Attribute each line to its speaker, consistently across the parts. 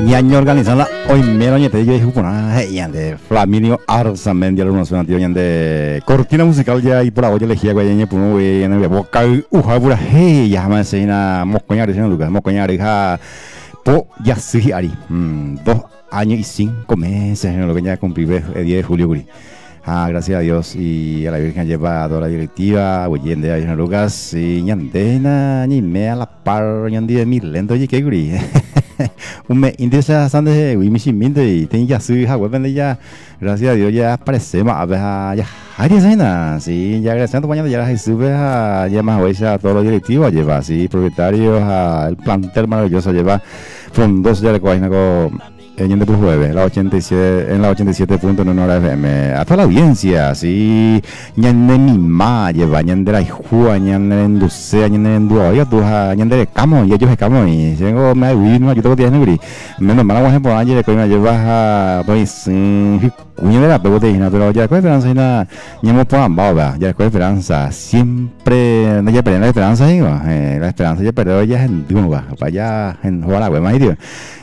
Speaker 1: año organizada hoy mero ñete yo dijo una de Flaminio Arzamen de algunos antiguos de cortina musical ya y por la olla elegía güey por un güey en el boca uja pura hey ya me enseña moscoñar diciendo Lucas moscoñar hija po ya sí ari 2 años y 5 meses en lo que ya cumplí el 10 de julio güey. Gracias a Dios y a la Virgen lleva a toda la directiva, oyente a Lucas y ñandena ni me a la par ñandí de mil lento y que guri. Un mes indesa sande y mi siminte y tenía su hija web ya gracias a Dios ya aparecemos a ver ya hay cena sí ya gracias a mañana ya sube a ya más hoy a todos los directivos lleva así propietarios al plantel maravilloso lleva fondos de la coina con en por jueves, la 87, en la 87.9 FM. A toda la audiencia, sí. Ñande mi ma, lleva ñande la hijua, ñande en dulce, ñande en dua, ya tú, ñande de camo, y ellos de camo, y tengo me ayuda, no ayuda que tienes negri. Menos mal, vamos a por año, que me lleva a, pues, ñande la pego de pero ya con esperanza, y hemos por ambao, ya con esperanza, siempre, no ya perder la esperanza, digo, la esperanza ya perdió ya en Duma, para allá en Juárez, más idioma.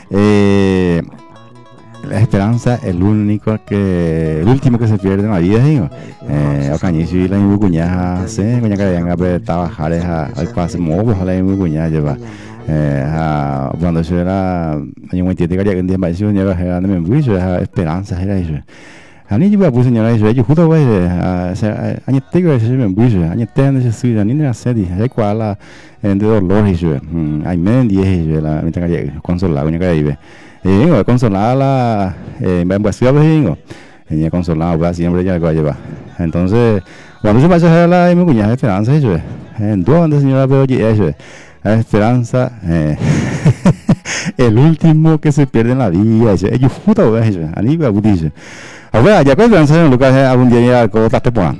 Speaker 1: La esperanza es el último que se pierde en la vida, digo. Ocañizo y la inbucuñaja, se coña que venga a trabajar al pase movo, la inbucuñaja lleva. Cuando yo era año 27 que en día más yo lleva generando me buizo, esperanza era eso. A mí yo puse señora eso, yo justo voy año tengo ese me buizo, año tengo ese suyo, ni la sedi, hay cual la de dolor eso. Hay men 10 la me tengo que consolar, coña que vive. Consolarla en vacío vengo y consolado siempre ya lo lleva entonces cuando se vaya a la mi cuñada esperanza eso en donde señora veo eso la esperanza el último que se pierde en la vida eso ellos puta eso a mí me gusta ahora ya con esperanza en lugar algún día ya con otra te ponen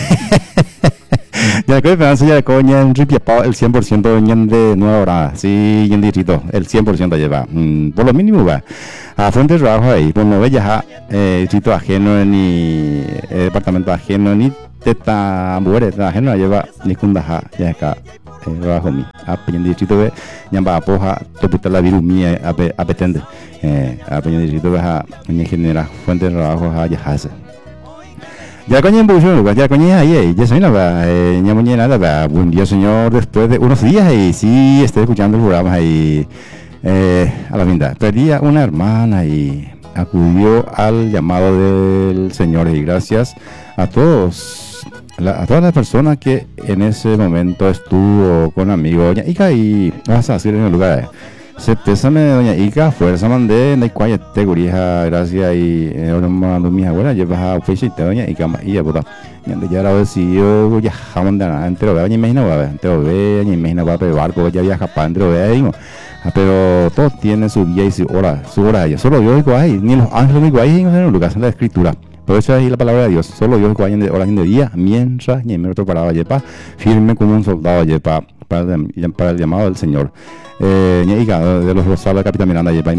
Speaker 1: ya que esperanza ya coña en ripia el 100% de nueva hora sí en distrito el 100% lleva por lo mínimo va a fuente de trabajo ahí por no ya distrito ajeno ni departamento ajeno ni teta muere ajeno lleva ni kundaja ya acá trabajo mi en distrito ve llama apoja topita la virus mía apetende en distrito va en general fuente de trabajo ya hace ya coño en Bushon, ya coño ahí, ya soy nada, ya mañana nada, buen día señor, después de unos días y sí, estoy escuchando el programa ahí, a la vinda, perdí a una hermana y acudió al llamado del Señor y gracias a todos, a todas las personas que en ese momento estuvo con amigos, y vas a decir en el lugar, se pésame doña Ica, fuerza mandé, no hay cual te gurija, gracias y ahora mando mis abuelas, llevas a Facebook doña Ica y ya puta. Ya la vez si yo ya jamón de nada, entero vea, ni imagino va, entero vea, ni imagino va a barco, ya viaja para entero vea, digo. Pero todos tienen su día y su hora, ya solo Dios digo ahí, ni los ángeles digo ahí en el lugar, en la escritura. Por eso es la palabra de Dios, solo Dios digo ahí en horas de día, mientras ni en otro parado yepa, firme como un soldado yepa para el llamado del Señor. De los Rosales Capitán Miranda y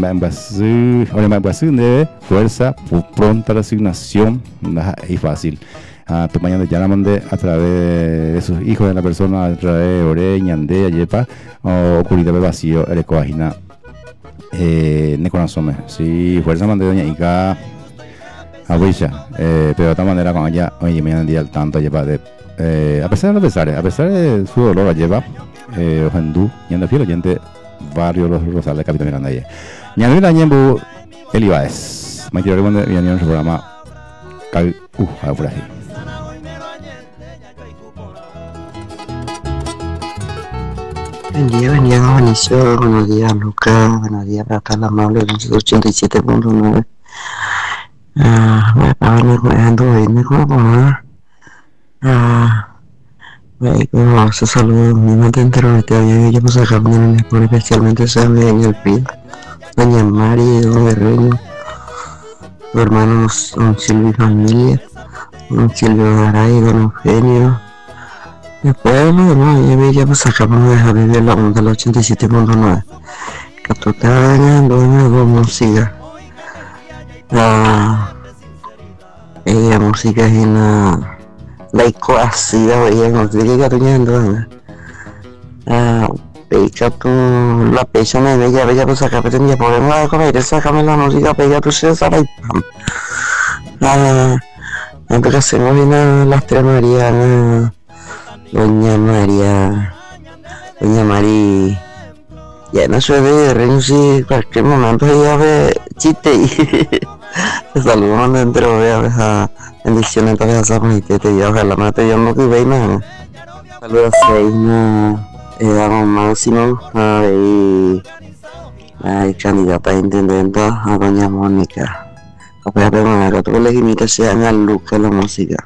Speaker 1: de fuerza pronta resignación y fácil tu mañana ya la mandé a través de sus hijos de la persona a través de Oreña, Andea, Yepa o Curita de Vacío, el Ecoagina Neconazome sí, fuerza mandé doña Ica Abuisha pero de otra manera con ella oye me han día al tanto Yepa de a pesar de los pesares, a pesar de su dolor la lleva Ojandú, Ñanda Fiel oyente Barrio Los Rosales Capitán Miranda ahí Ñanda Vila Ñembu El Ibáez me quiero que viene en su programa por ahí
Speaker 2: buen día Mauricio, buenos días Lucas, buenos días para estar amable en 87.9 me pagan me como como se saluda mi mente entero de que yo pues acá por especialmente sabe en el PIB doña Mari, don Guerrero, su hermano don Silvio y familia, don Silvio Garay, don Eugenio. Después lo demás, ya pues acá vamos a dejar vivir la onda del 87.9 que tú estás dañando una música ella música es la icoacida veía no te llega tuñando pega tu la pecha me bella pues acá pretendía podemos a comer sácame la música pega tu se sabe y pam antes que hacemos bien las tres Marianas doña Mari ya no se ve renuncie cualquier momento ya ve chiste y te saludamos dentro de a bendiciones para esa gente y ojalá no te llamo que veis nada saludos a Seina damos máximo a ver la candidata a intendente a doña Mónica aparte con tú legimita se llama Luca la música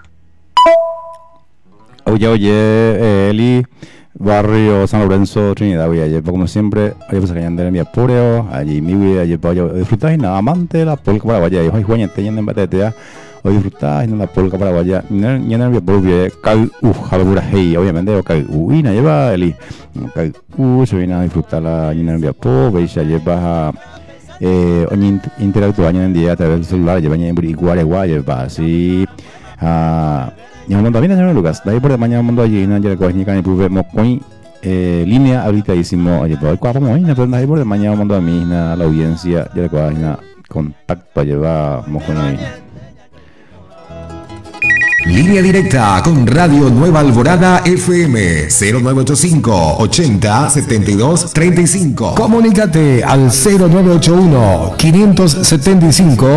Speaker 1: Oye, Eli, barrio San Lorenzo, Trinidad, voy ayer, como siempre, ayer pues allá en mi apureo, allí mi vida, ayer para disfrutar y nada, amante la polca paraguaya, y hoy juegan te llenan batetea, hoy disfrutar y no la polca paraguaya, ni en mi apureo, cal, jalbura hey, obviamente, o cal, y nada, lleva Eli, cal, se viene a disfrutar la llena en mi apureo, veis, ayer vas a interactuar en día a través del celular, lleva en igual, lleva así, yang también señor Lucas, de ahí por mañana mundo allí no ya coñi kan ibu mo coin línea habilitadísimo allí por cuatro mo ina pero ahí por mañana mundo a mí la audiencia ya coñi contacto lleva mo coñi
Speaker 3: Línea directa con Radio Nueva Alborada FM 0985 80 72 35. Comunícate al 0981 575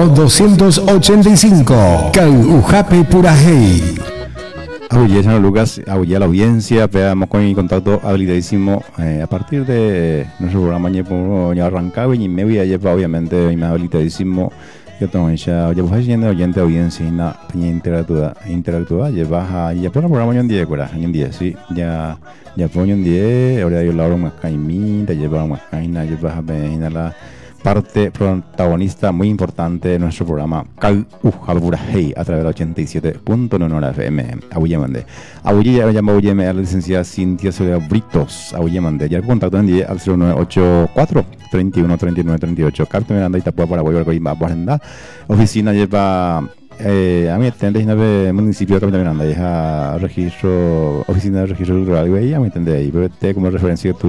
Speaker 3: 285. Caujape Purajey.
Speaker 1: Abuye, señor Lucas, abuye a la audiencia, veamos con el contacto habilitadísimo a partir de nuestro programa ya arrancaba y me voy a llevar obviamente más habilitadísimo. Yo tengo ya pues yendo oyente audiencia y na interactúa lleva ya por el programa en día sí ya por en día ahora yo la hora más caimín te lleva más caina lleva a la parte protagonista muy importante de nuestro programa Cal Jalbura Hey a través de 87.9 FM Abuye ya llamo a la licenciada Cintia Soledad Britos Abuye ya el contacto en día al 0984 31 39 38 Carta Miranda y Tapua para volver a Guaranda oficina lleva a mi atende en el municipio de Carta Miranda deja registro oficina de registro rural y a mi atende ahí pero como referencia